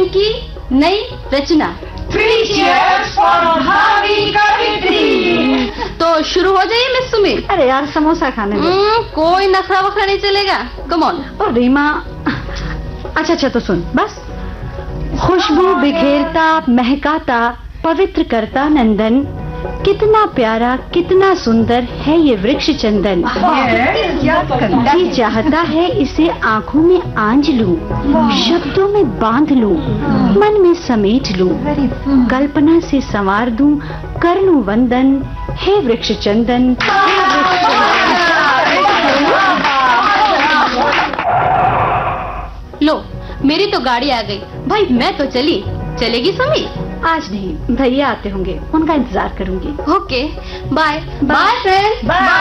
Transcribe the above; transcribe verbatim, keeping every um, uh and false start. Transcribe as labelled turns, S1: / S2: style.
S1: की नई रचना।
S2: Three cheers for भावी कवित्री।
S1: तो शुरू हो जाइए मिस सुमी।
S3: अरे यार समोसा खाने दो।
S1: हम्म, कोई नखरा वखरा नहीं चलेगा। Come on.
S3: और रीमा, अच्छा अच्छा तो सुन बस। खुशबू बिखेरता महकाता पवित्र करता नंदन, कितना प्यारा कितना सुंदर है ये वृक्ष चंदन। जी चाहता है इसे आंखों में आंज लूं, शब्दों में बांध लूं, मन में समेट लूं, कल्पना से संवार दूं, कर लूं वंदन, हे वृक्ष चंदन।
S1: लो मेरी तो गाड़ी आ गई भाई, मैं तो चली। चलेगी सुमी?
S3: आज नहीं, भैया आते होंगे, उनका इंतजार करूंगी।
S1: Okay bye bye friend.